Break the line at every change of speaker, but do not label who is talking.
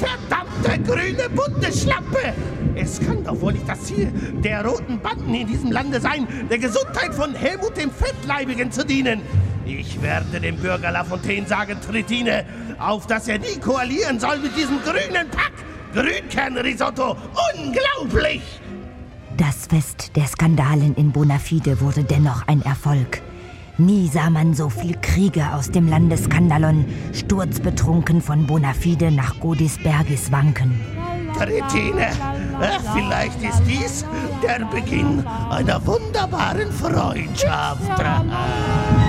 Verdammte grüne Bundeschlampe! Es kann doch wohl nicht das Ziel der roten Banden in diesem Lande sein, der Gesundheit von Helmut dem Fettleibigen zu dienen. Ich werde dem Bürger Lafontaine sagen, Tritine, auf dass er nie koalieren soll mit diesem grünen Pack. Grünkernrisotto, unglaublich!
Das Fest der Skandalen in Bonafide wurde dennoch ein Erfolg. Nie sah man so viel Krieger aus dem Lande Skandalon sturzbetrunken von Bonafide nach Godisbergis wanken.
Tritine, vielleicht ist dies der Beginn einer wunderbaren Freundschaft.